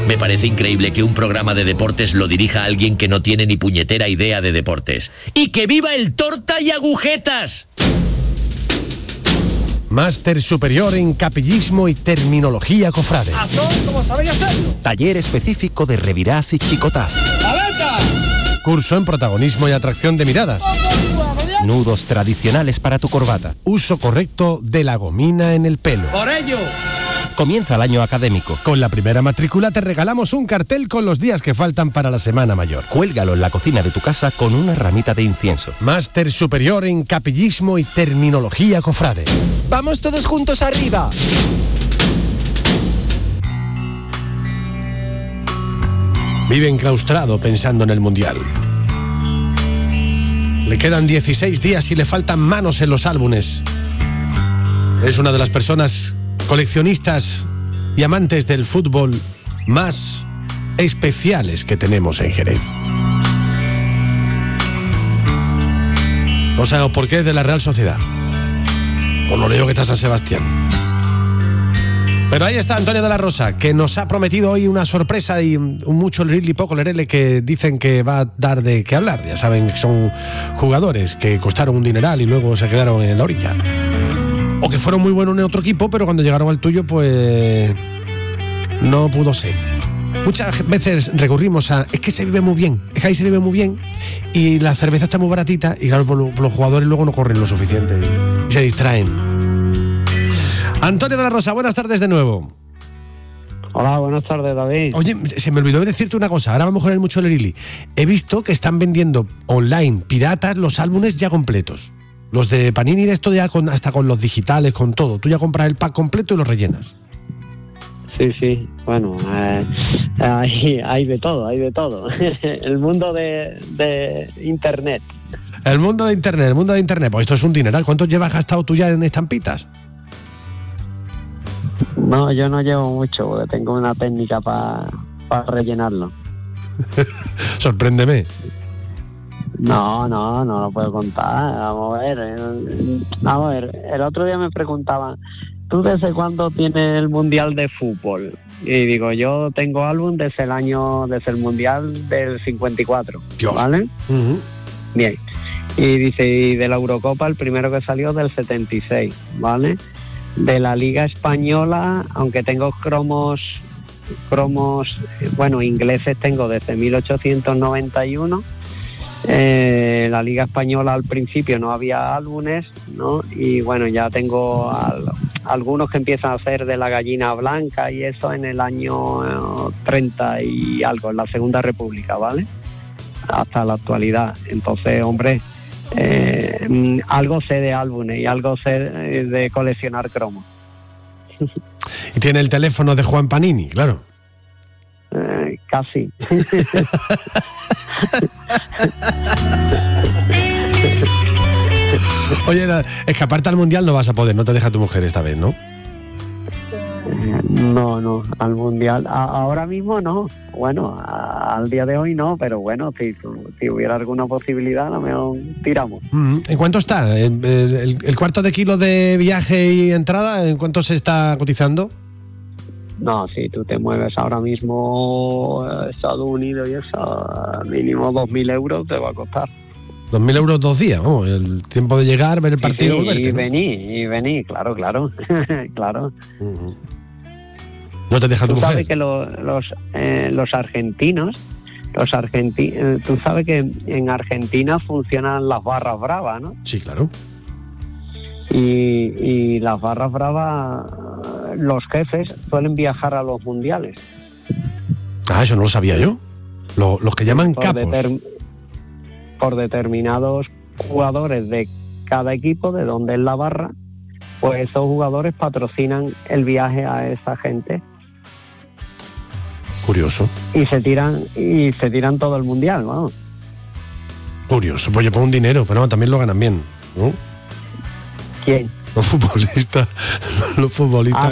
Me parece increíble que un programa de deportes lo dirija alguien que no tiene ni puñetera idea de deportes. ¡Y que viva el torta y agujetas! Máster superior en capillismo y terminología cofrade. ¿Cómo sabéis hacerlo? Taller específico de revirás y chicotás. ¡Alerta! Curso en protagonismo y atracción de miradas. Nudos tradicionales para tu corbata. Uso correcto de la gomina en el pelo. ¡Por ello! Comienza el año académico. Con la primera matrícula te regalamos un cartel con los días que faltan para la Semana Mayor. Cuélgalo en la cocina de tu casa con una ramita de incienso. Máster superior en capillismo y terminología cofrade. ¡Vamos todos juntos arriba! Vive enclaustrado pensando en el Mundial. Le quedan 16 días y le faltan manos en los álbumes. Es una de las personas coleccionistas y amantes del fútbol más especiales que tenemos en Jerez. No sabemos por qué es de la Real Sociedad. Por lo leo que está San Sebastián. Pero ahí está Antonio de la Rosa, que nos ha prometido hoy una sorpresa y mucho y poco lerele, que dicen que va a dar de qué hablar. Ya saben que son jugadores que costaron un dineral y luego se quedaron en la orilla. O que fueron muy buenos en otro equipo, pero cuando llegaron al tuyo, pues no pudo ser. Muchas veces recurrimos a, es que se vive muy bien, es que ahí se vive muy bien y la cerveza está muy baratita y claro, los jugadores luego no corren lo suficiente y se distraen. Antonio de la Rosa, buenas tardes de nuevo. Hola, buenas tardes, David. Oye, se me olvidó decirte una cosa, ahora vamos con el mucho Lerili. He visto que están vendiendo online piratas los álbumes ya completos. Los de Panini de esto ya hasta con los digitales, con todo. Tú ya compras el pack completo y lo rellenas. Sí, bueno, hay de todo, hay de todo. El mundo de Internet. El mundo de Internet, pues esto es un dineral. ¿Cuánto llevas gastado tú ya en estampitas? No, yo no llevo mucho, porque tengo una técnica para rellenarlo. Sorpréndeme. No lo puedo contar. Vamos a ver, el otro día me preguntaban, ¿tú desde cuándo tienes el Mundial de Fútbol? Y digo, yo tengo álbum desde el Mundial del 54, Dios. ¿Vale? Uh-huh. Bien. Y dice, y de la Eurocopa el primero que salió del 76, ¿vale? De la Liga Española, aunque tengo cromos, bueno, ingleses tengo desde 1891. La Liga Española al principio no había álbumes, ¿no? Y bueno, ya tengo algunos que empiezan a ser de la gallina blanca y eso en el año 30 y algo, en la Segunda República, ¿vale? Hasta la actualidad. Entonces, hombre, algo sé de álbumes y algo sé de coleccionar cromos. Y tiene el teléfono de Juan Panini, claro. Casi. Oye, escaparte al Mundial no vas a poder, no te deja tu mujer esta vez, ¿no? No, al Mundial ahora mismo no. Bueno, al día de hoy no, pero bueno, si hubiera alguna posibilidad, a lo mejor tiramos. ¿En cuánto está? ¿El cuarto de kilo de viaje y entrada, en cuánto se está cotizando? No, si tú te mueves ahora mismo a Estados Unidos y eso, mínimo 2.000 euros te va a costar. 2.000 euros 2 días, vamos, el tiempo de llegar, ver el partido y volverte, y ¿no? venir, claro. Claro. Uh-huh. ¿No te deja tu mujer? Tú sabes que los argentinos, tú sabes que en Argentina funcionan las barras bravas, ¿no? Sí, claro. Y las barras bravas, los jefes suelen viajar a los mundiales. Ah, eso no lo sabía yo. Los que llaman capos. Por determinados jugadores de cada equipo, de donde es la barra, pues esos jugadores patrocinan el viaje a esa gente. Curioso. Y se tiran todo el mundial, vamos. Curioso, pues yo pongo un dinero, pero no, también lo ganan bien, ¿no? ¿Quién? Los futbolistas.